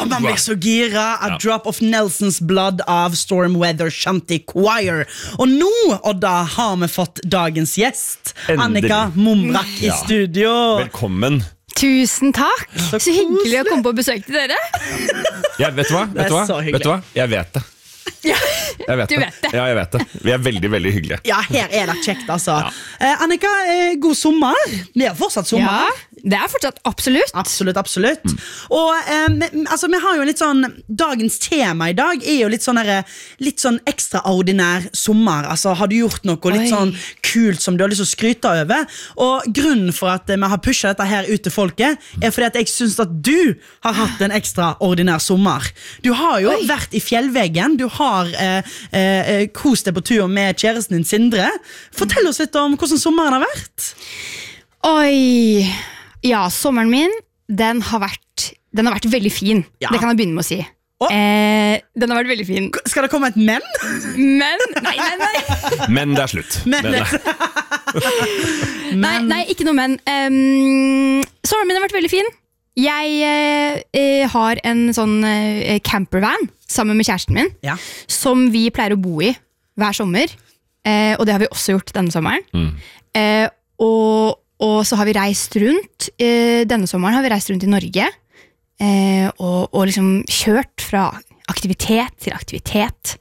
man blir så gira. A Drop of Nelson's Blood av Storm Weather Shanty Choir. Og nå, Odda, har vi fått dagens gjest. Endelig. Annika Momrak i studio. Velkommen. Tusen takk. Så hyggelig å komme på besøk til dere. Vet du hva? Jeg vet det. Ja, Du vet det. Ja, jeg vet det. Vi er veldig, veldig hyggelige. Ja, her er det kjekt, altså. Annika, god sommer. Det er fortsatt sommer. Ja, det er fortsatt absolutt. Absolutt. Og altså, vi har jo litt sånn, dagens tema i dag er jo litt sånn ekstraordinær sommer. Altså, har du gjort noe litt sånn kult som du har lyst til å skryte over? Og grunnen for at vi har pushet dette her ut til folket, er fordi at jeg synes at du har hatt en ekstraordinær sommer. Du har jo vært i fjellveggen, du har kost deg på tur med kjæresten din Sindre. Fortell oss litt om hvordan sommeren har vært. Ja, sommeren min, den har vært veldig fin. Det kan jeg begynne med å si. Den har vært veldig fin. Skal det komme et men? Men? Nei. Men det er slutt. Nei, ikke noe men. Sommeren min har vært veldig fin. Jeg har en sånn campervan sammen med kjæresten min, som vi pleier å bo i hver sommer. Og det har vi også gjort denne sommeren. Og så har vi reist rundt. Denne sommeren har vi reist rundt i Norge. Og liksom kjørt fra aktivitet til aktivitet.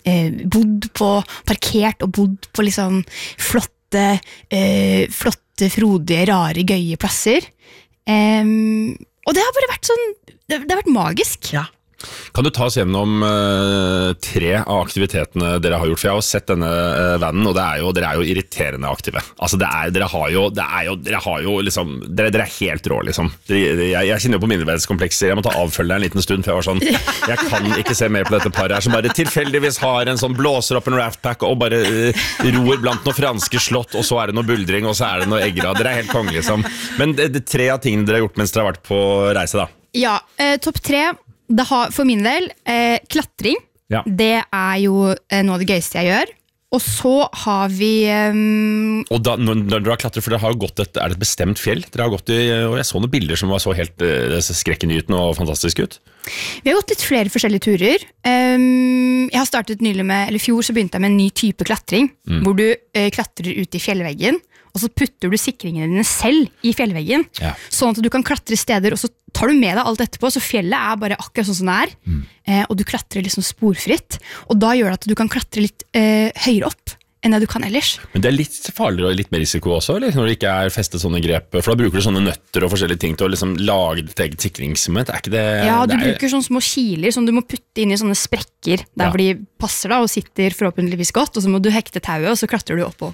Parkert og bodd på liksom flotte, frodige, rare, gøye plasser. Og det har bare vært sånn, det har vært magisk. Ja. Kan du ta oss gjennom 3 av aktivitetene dere har gjort? For jeg har sett denne vanen, og dere er jo irriterende aktive. Altså dere er helt rå, liksom. Jeg kjenner jo på mindreverdskomplekser. Jeg må ta avfølge en liten stund, for jeg var sånn, jeg kan ikke se mer på dette paret her, som bare tilfeldigvis har en sånn blåser opp en raftpack, og bare roer blant noen franske slott, og så er det noe buldring, og så er det noe eggerad. Dere er helt konge, liksom. Men det 3 av tingene dere har gjort mens dere har vært på reise, da. Ja, topp 3. For min del, klatring, det er jo noe av det gøyeste jeg gjør. Og så har vi Og da, når dere har klatret, for dere har jo gått er det et bestemt fjell? Dere har gått og jeg så noen bilder som var så helt skrekkenytende og fantastisk ut. Vi har gått litt flere forskjellige turer. Jeg har startet nylig med, eller i fjor så begynte jeg med en ny type klatring, hvor du klatrer ut i fjellveggen, og så putter du sikringene dine selv i fjellveggen, sånn at du kan klatre steder, og så tar du med deg alt etterpå, så fjellet er bare akkurat sånn som det er, og du klatrer liksom sporfritt, og da gjør det at du kan klatre litt høyere opp enn det du kan ellers. Men det er litt farligere og litt mer risiko også, eller? Når det ikke er festet sånne grep, for da bruker du sånne nøtter og forskjellige ting til å liksom lage ditt eget sikringsmoment, er ikke det? Ja, du bruker sånne små kiler som du må putte inn i sånne sprekker, der hvor de passer da, og sitter forhåpentligvis godt, og så må du hekte tauet, og så klatrer du opp.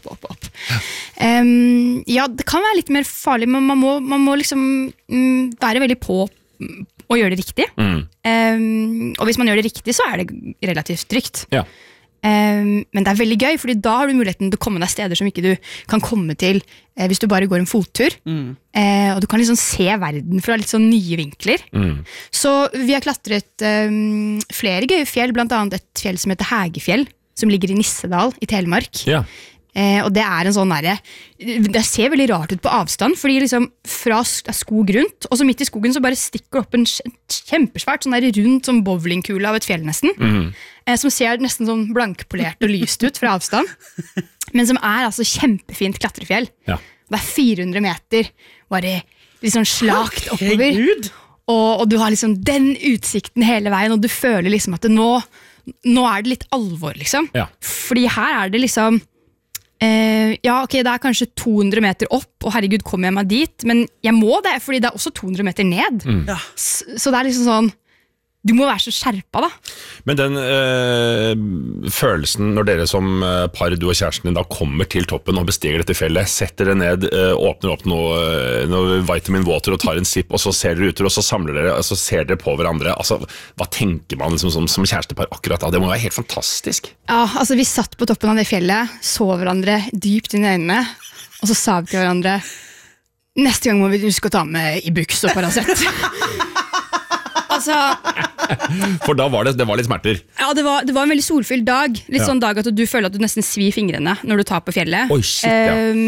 Ja, det kan være litt mer farlig, men man må liksom være veldig på å gjøre det riktig. Og hvis man gjør det riktig, så er det relativt trygt. Ja. Men det er veldig gøy, fordi da har du muligheten til å komme deg steder som ikke du kan komme til hvis du bare går en fottur, og du kan liksom se verden fra litt sånn nye vinkler. Så vi har klatret flere gøye fjell, blant annet et fjell som heter Hægefjell, som ligger i Nissedal i Telemark. Og det er en sånn det ser veldig rart ut på avstand, fordi liksom fra skog rundt, og så midt i skogen så bare stikker opp en kjempesvært sånn rundt sånn bowlingkule av et fjell nesten, som ser nesten sånn blankpolert og lyst ut fra avstand, men som er altså kjempefint klatrefjell. Det er 400 meter bare liksom slakt oppover, og du har liksom den utsikten hele veien, og du føler liksom at nå er det litt alvor liksom, fordi her er det liksom det er kanskje 200 meter opp, og herregud, kommer jeg meg dit? Men jeg må det, fordi det er også 200 meter ned. Så det er liksom sånn, du må være så skjerpa da. Men den følelsen når dere som par, du og kjæresten din da kommer til toppen og bestiger dette fjellet, setter dere ned, åpner opp noe vitamin water og tar en sip, og så ser dere utover, og så samler dere, og så ser dere på hverandre. Altså, hva tenker man liksom, som kjærestepar akkurat da? Det må være helt fantastisk. Ja, altså vi satt på toppen av det fjellet, så hverandre dypt inn i øynene, og så sa vi til hverandre, neste gang må vi huske å ta med Ibux og Paracet. Altså, for da var det var litt smerter. Ja, det var en veldig solfylt dag. Litt sånn dag at du føler at du nesten svir fingrene når du tar på fjellet. Oi, shit,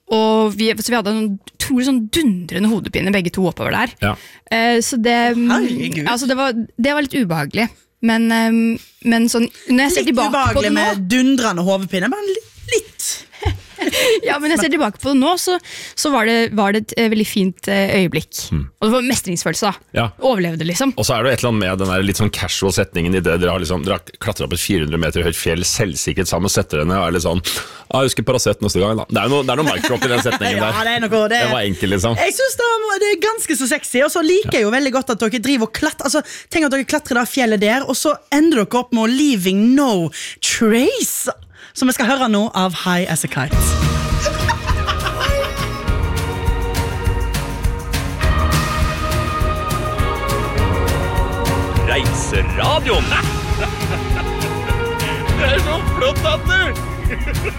og vi hadde en utrolig sånn dundrende hodepine begge to oppover der. Ja. Så det var litt ubehagelig. Men sånn, når jeg ser tilbake på det nå... Litt ubehagelig med dundrende hodepine, men litt... Ja, men jeg ser tilbake på det nå, så var det et veldig fint øyeblikk. Og det var mestringsfølelse da. Ja. Overlevde liksom. Og så er det et eller annet med den der litt sånn casual setningen i det dere har klatret opp et 400 meter høyt fjell selvsikkert sammen, setter dere ned og er litt sånn, jeg husker Paracet neste gang da. Det er noe mic-drop i den setningen der. Ja, det var enkel liksom. Jeg synes det er ganske så sexy, og så liker jeg jo veldig godt at dere driver og klatrer, altså tenk at dere klatrer det fjellet der, og så ender dere opp med Leaving No Trace, som vi skal høre nå av High As A Kite. Reiseradioen. Det så flott at du